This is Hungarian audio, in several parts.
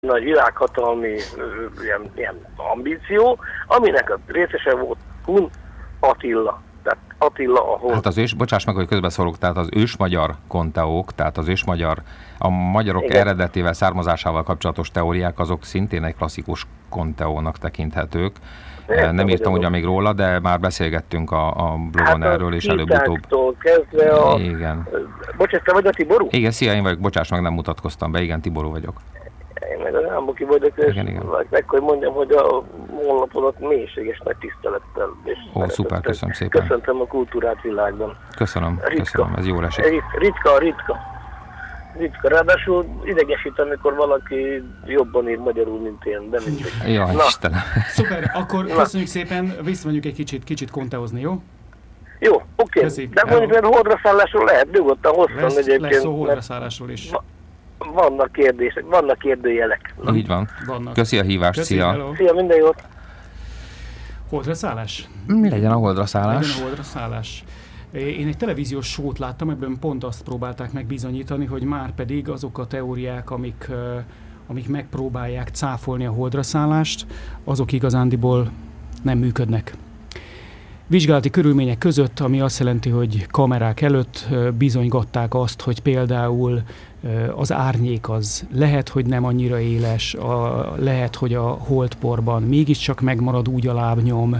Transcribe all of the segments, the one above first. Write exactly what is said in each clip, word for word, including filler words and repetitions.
nagy világhatalmi ilyen, ilyen ambíció, aminek a részese volt Kun Attila. Tehát Attila a hold. Hát az ős, bocsáss meg, hogy közbeszólok, tehát az ősmagyar konteók, tehát az ősmagyar, a magyarok Igen. eredetével, származásával kapcsolatos teóriák, azok szintén egy klasszikus konteónak tekinthetők. Nem, nem írtam ugyan még róla, de már beszélgettünk a, a blogon hát erről, és előbb-utóbb. Kezdve a... Igen. Bocs, te vagy a Tiború? Igen, szia, én vagyok, bocsáss meg, nem mutatkoztam be, igen, Tiború vagyok. Én meg a Ámboki vagyok, és igen, igen. meg hogy mondjam, hogy a honlapodat mélységes nagy tisztelettel. És Ó, szuper, köszönöm szépen. Köszöntöm a kultúrát világban. Köszönöm, ritka. köszönöm, ez jól esik. Ritka, ritka. Ritka, ráadásul idegesít, amikor valaki jobban ír magyarul, mint én, de mindig. Jaj, Istenem. Szuper, akkor Na. köszönjük szépen, visszamegyünk egy kicsit, kicsit konteózni, jó? Jó, oké. Okay. De mondjuk, mert holdraszállásról lehet nyugodtan hosszan lesz, egyébként. Lesz szó holdraszállásról is. Vannak kérdések, vannak kérdőjelek. Na. Így van. Vannak. Köszi a hívást, Köszi, szia. hello. Szia, minden jót. Holdraszállás? Mi legyen a holdraszállás? Legyen a holdraszállás. Én egy televíziós sót láttam, ebben pont azt próbálták megbizonyítani, hogy már pedig azok a teóriák, amik, amik megpróbálják cáfolni a holdraszállást, azok igazándiból nem működnek. Vizsgálati körülmények között, ami azt jelenti, hogy kamerák előtt bizonygatták azt, hogy például az árnyék az lehet, hogy nem annyira éles, a, lehet, hogy a holdporban mégiscsak megmarad úgy a lábnyom,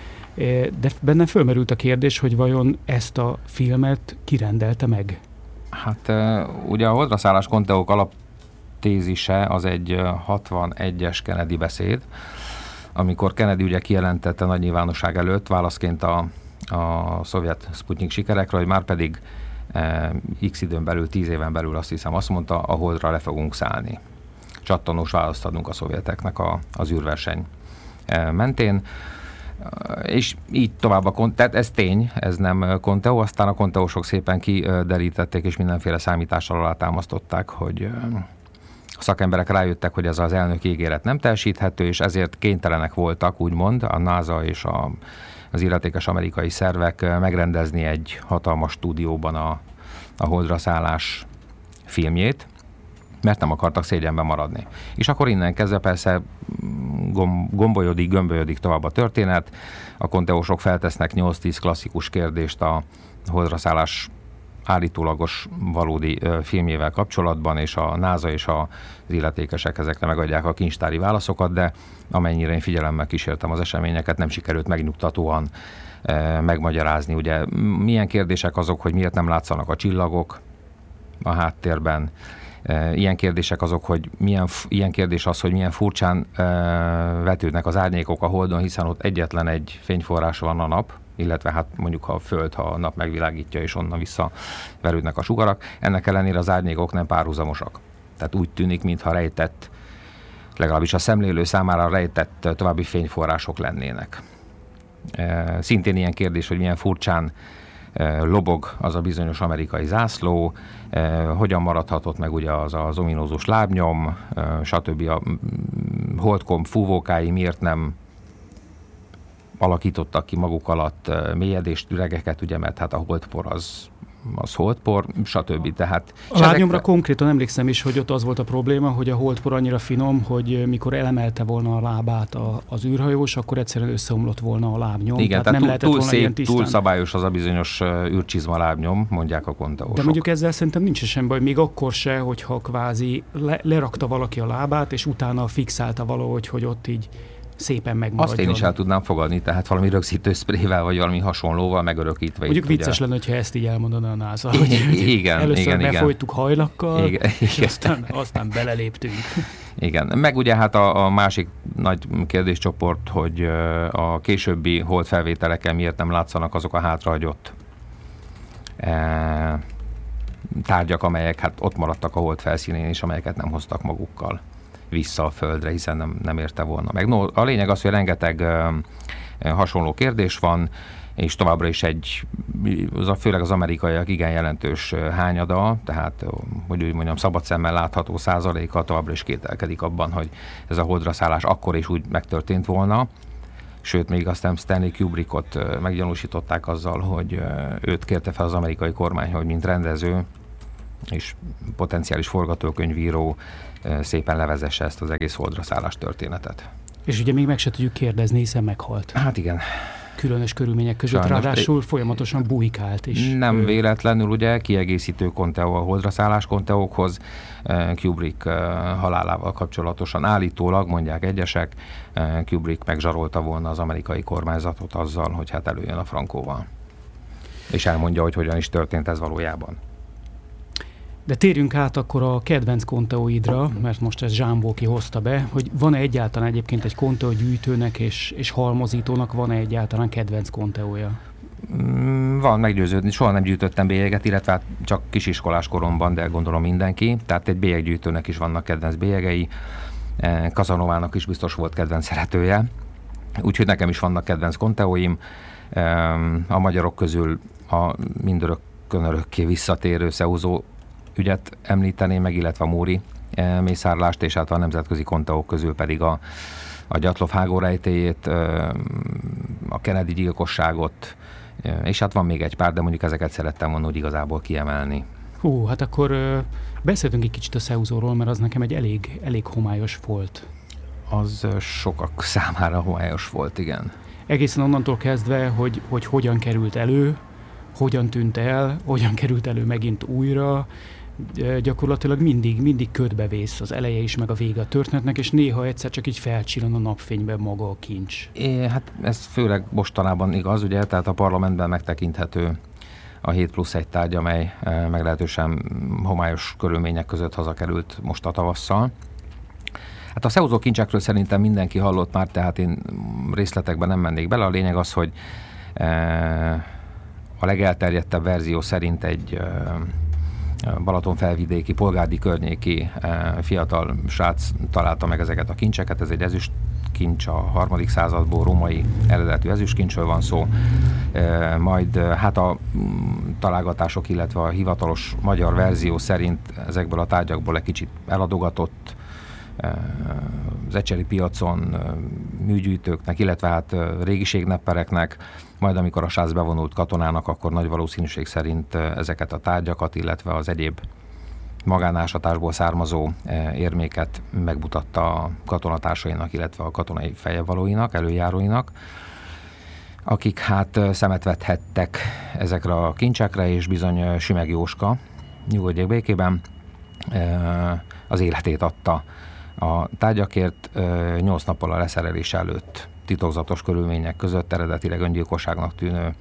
de bennem fölmerült a kérdés, hogy vajon ezt a filmet kirendelte meg? Hát ugye a holdraszállás konteók alaptézise az egy hatvanegyes Kennedy beszéd, amikor Kennedy ugye kijelentette nagy nyilvánosság előtt válaszként a, a szovjet Sputnik sikerekre, hogy már pedig e, x időn belül, tíz éven belül azt hiszem azt mondta, a holdra le fogunk szállni. Csattanós választ adunk a szovjeteknek a, az űrverseny e, mentén. És így tovább a kont- tehát ez tény, ez nem konteó, aztán a konteósok szépen kiderítették, és mindenféle számítással alátámasztották, hogy a szakemberek rájöttek, hogy ez az elnök ígéret nem teljesíthető, és ezért kénytelenek voltak, úgymond, a NASA és a, az illetékes amerikai szervek megrendezni egy hatalmas stúdióban a, a holdra szállás filmjét, mert nem akartak szégyenben maradni. És akkor innen kezdve persze gombolyodik, gömbölyodik tovább a történet, a konteósok feltesznek nyolc-tíz klasszikus kérdést a holdra szállás állítólagos valódi ö, filmjével kapcsolatban, és a NASA és a, az illetékesek ezekre megadják a kincstári válaszokat, de amennyire én figyelemmel kísértem az eseményeket, nem sikerült megnyugtatóan ö, megmagyarázni. Ugye milyen kérdések azok, hogy miért nem látszanak a csillagok a háttérben, ilyen kérdések azok, hogy milyen, ilyen kérdés az, hogy milyen furcsán ö, vetődnek az árnyékok a holdon, hiszen ott egyetlen egy fényforrás van, a nap, illetve hát mondjuk ha a Föld, ha a nap megvilágítja, és onnan vissza verődnek a sugarak. Ennek ellenére az árnyékok nem párhuzamosak. Tehát úgy tűnik, mintha rejtett, legalábbis a szemlélő számára rejtett további fényforrások lennének. Szintén ilyen kérdés, hogy milyen furcsán lobog az a bizonyos amerikai zászló, hogyan maradhatott meg ugye az az ominózus lábnyom, stb. A holdkomp fúvókái miért nem alakítottak ki maguk alatt mélyedést, üregeket, ugye, mert hát a holdpor az, az holdpor, stb. Tehát, a lábnyomra ezek... konkrétan emlékszem is, hogy ott az volt a probléma, hogy a holdpor annyira finom, hogy mikor elemelte volna a lábát a, az űrhajós, akkor egyszerűen összeomlott volna a lábnyom. Igen, tehát, tehát nem túl, túl szép, tisztán. túl szabályos az a bizonyos űrcsizma lábnyom, mondják a konteósok. De mondjuk ezzel szerintem nincs sem baj, még akkor se, hogyha kvázi le, lerakta valaki a lábát, és utána fixálta valahogy, hogy ott így szépen megmaradjon. Azt én is el tudnám fogadni, tehát valami rögzítő szprével, vagy valami hasonlóval megörökítve. Mondjuk itt, vicces ugye... lenne, hogyha ezt így elmondaná a NASA, hogy igen, először igen, befolytuk igen. hajlakkal, igen, és igen. Aztán, aztán beleléptünk. Igen, meg ugye hát a, a másik nagy kérdéscsoport, hogy a későbbi holdfelvételeken miért nem látszanak azok a hátrahagyott e, tárgyak, amelyek hát ott maradtak a hold felszínén, és amelyeket nem hoztak magukkal vissza a Földre, hiszen nem, nem érte volna meg. No, a lényeg az, hogy rengeteg uh, hasonló kérdés van, és továbbra is egy, az a, főleg az amerikaiak igen jelentős uh, hányada, tehát, uh, hogy úgy mondjam, szabad szemmel látható százaléka továbbra is kételkedik abban, hogy ez a holdra szállás akkor is úgy megtörtént volna. Sőt, még aztán Stanley Kubrickot uh, meggyanúsították azzal, hogy uh, őt kérte fel az amerikai kormány, hogy mint rendező és potenciális forgatókönyvíró szépen levezesse ezt az egész holdra szállás történetet. És ugye még meg se tudjuk kérdezni, hiszen meghalt. Hát igen. Különös körülmények között, Sajnos, ráadásul folyamatosan bujkált is. Nem ő... véletlenül, ugye, kiegészítő konteó a holdra szállás konteókhoz, Kubrick halálával kapcsolatosan állítólag, mondják egyesek, Kubrick megzsarolta volna az amerikai kormányzatot azzal, hogy hát előjön a frankóval. És elmondja, hogy hogyan is történt ez valójában. De térjünk át akkor a kedvenc konteóidra, mert most ez Zsámbóki hozta be, hogy van-e egyáltalán egyébként egy konteó gyűjtőnek és, és halmozítónak, van-e egyáltalán kedvenc konteója? Van, meggyőződni. Soha nem gyűjtöttem bélyeget, illetve hát csak kisiskolás koromban, de gondolom mindenki. Tehát egy bélyeggyűjtőnek is vannak kedvenc bélyegei. Kazanovának is biztos volt kedvenc szeretője. Úgyhogy nekem is vannak kedvenc konteóim. A magyarok közül a mindörökkön örökké visszatérő Szeúzó ügyet említeném meg, illetve a Móri mészárlást, és hát a nemzetközi konteók közül pedig a, a Gyatlov hágórejtélyét, a Kennedy gyilkosságot, és hát van még egy pár, de mondjuk ezeket szerettem volna úgy igazából kiemelni. Hú, hát akkor beszéltünk egy kicsit a Szeúzóról, mert az nekem egy elég, elég homályos volt. Az sokak számára homályos volt, igen. Egészen onnantól kezdve, hogy, hogy hogyan került elő, hogyan tűnt el, hogyan került elő megint újra, gyakorlatilag mindig, mindig ködbevész az eleje is, meg a vége a történetnek, és néha egyszer csak így felcsillan a napfényben maga a kincs. É, hát ez főleg mostanában igaz, ugye, tehát a parlamentben megtekinthető a hét plusz egy tárgy, amely meglehetősen homályos körülmények között hazakerült most a tavasszal. Hát a Szeúzó kincsekről szerintem mindenki hallott már, tehát én részletekben nem mennék bele. A lényeg az, hogy a legelterjedtebb verzió szerint egy Balatonfelvidéki, Polgárdi környéki fiatal srác találta meg ezeket a kincseket. Ez egy ezüst kincs a harmadik századból, római eredetű ezüstkincsről van szó. Majd hát a találgatások, illetve a hivatalos magyar verzió szerint ezekből a tárgyakból egy kicsit eladogatott az ecseri piacon műgyűjtőknek, illetve hát régiségneppereknek, majd amikor a srác bevonult katonának, akkor nagy valószínűség szerint ezeket a tárgyakat, illetve az egyéb magánásatásból származó érméket megmutatta a katonatársainak, illetve a katonai fejevalóinak, előjáróinak, akik hát szemet vethettek ezekre a kincsekre, és bizony Sümeg Jóska, nyugodjék békében, az életét adta a tárgyakért. Nyolc nappal a leszerelés előtt titokzatos körülmények között, eredetileg öngyilkosságnak tűnő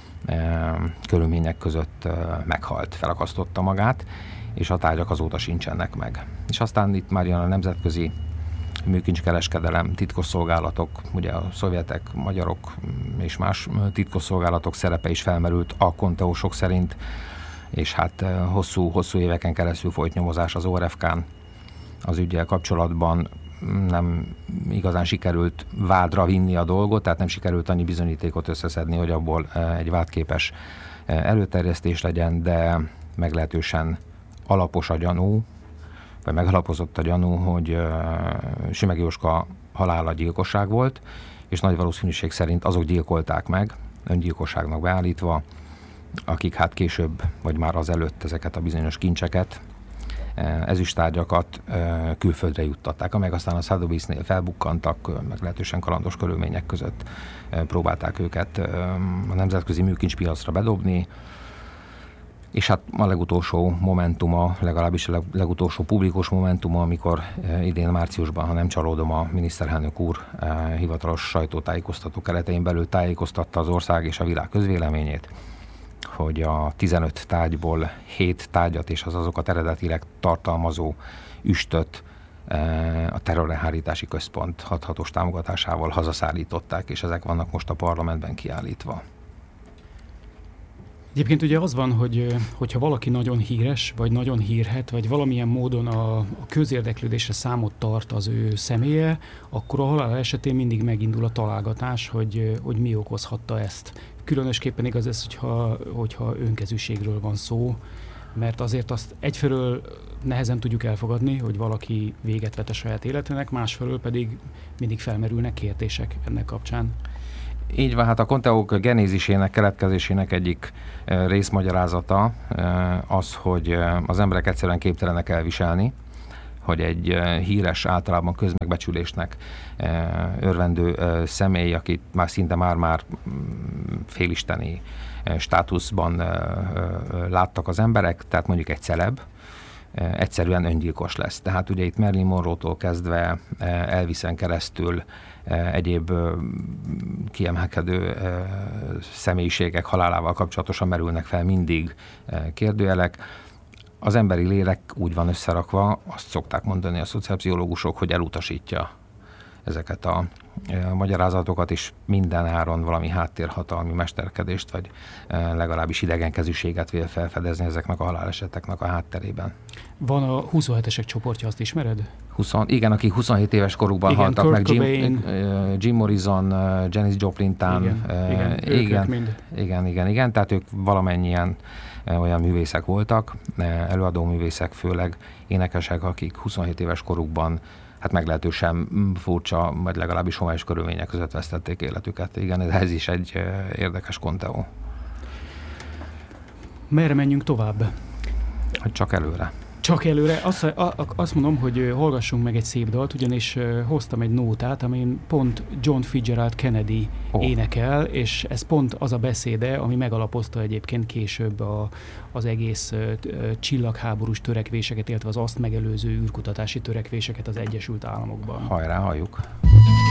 körülmények között meghalt, felakasztotta magát, és a tárgyak azóta sincsenek meg. És aztán itt már jön a nemzetközi műkincskereskedelem, titkosszolgálatok, ugye a szovjetek, magyarok és más titkosszolgálatok szerepe is felmerült a konteósok szerint, és hát hosszú, hosszú éveken keresztül folyt nyomozás az o er ef ká-n az üggyel kapcsolatban. Nem igazán sikerült vádra vinni a dolgot, tehát nem sikerült annyi bizonyítékot összeszedni, hogy abból egy vádképes előterjesztés legyen, de meglehetősen alapos a gyanú, vagy megalapozott a gyanú, hogy Sümeg Jóska halála gyilkosság volt, és nagy valószínűség szerint azok gyilkolták meg, öngyilkosságnak beállítva, akik hát később, vagy már azelőtt ezeket a bizonyos kincseket, ezüsttárgyakat külföldre juttatták, amelyek aztán a Sotheby's-nél felbukkantak, meglehetősen kalandos körülmények között próbálták őket a nemzetközi műkincspiacra bedobni, és hát a legutolsó momentuma, legalábbis a legutolsó publikus momentuma, amikor idén márciusban, ha nem csalódom, a miniszterelnök úr hivatalos sajtótájékoztató keretein belül tájékoztatta az ország és a világ közvéleményét, hogy a tizenöt tárgyból hét tárgyat és az azokat eredetileg tartalmazó üstöt a Terrorelhárítási Központ hathatós támogatásával hazaszállították, és ezek vannak most a parlamentben kiállítva. Egyébként ugye az van, hogy hogyha valaki nagyon híres, vagy nagyon hírhet, vagy valamilyen módon a, a közérdeklődésre számot tart az ő személye, akkor a halál esetén mindig megindul a találgatás, hogy, hogy mi okozhatta ezt. Különösképpen igaz ez, hogyha, hogyha önkezűségről van szó, mert azért azt egyfelől nehezen tudjuk elfogadni, hogy valaki véget vet a saját életének, másfelől pedig mindig felmerülnek kérdések ennek kapcsán. Így van, hát a konteók genézisének, keletkezésének egyik részmagyarázata az, hogy az emberek egyszerűen képtelenek elviselni, hogy egy híres, általában közmegbecsülésnek örvendő személy, akit már szinte már-már félisteni státuszban láttak az emberek, tehát mondjuk egy celeb, egyszerűen öngyilkos lesz. Tehát ugye itt Marilyn Monroe-tól kezdve Elvisen keresztül egyéb kiemelkedő személyiségek halálával kapcsolatosan merülnek fel mindig kérdőjelek. Az emberi lélek úgy van összerakva, azt szokták mondani a szociálpszichológusok, hogy elutasítja ezeket a, a magyarázatokat, és minden áron valami háttérhatalmi mesterkedést, vagy legalábbis idegenkezűséget vél felfedezni ezeknek a haláleseteknek a hátterében. Van a huszonhetesek csoportja, azt ismered? húsz, igen, akik huszonhét éves korukban igen, haltak Kurt meg, Jim, Jim Morrison, Janis Joplin-tán. Igen, igen, igen, ők, ők igen, igen, igen, tehát ők valamennyien olyan művészek voltak, előadó művészek főleg, énekesek, akik huszonhét éves korukban hát meglehetősen furcsa, vagy legalábbis homályos körülmények között vesztették életüket. Igen, ez is egy érdekes konteó. Merre menjünk tovább? Hogy csak előre. Csak előre. Azt, azt mondom, hogy hallgassunk meg egy szép dalt, ugyanis hoztam egy nótát, amin pont John Fitzgerald Kennedy oh. énekel, és ez pont az a beszéde, ami megalapozta egyébként később a, az egész csillagháborús törekvéseket, illetve az azt megelőző űrkutatási törekvéseket az Egyesült Államokban. Hajrá, halljuk!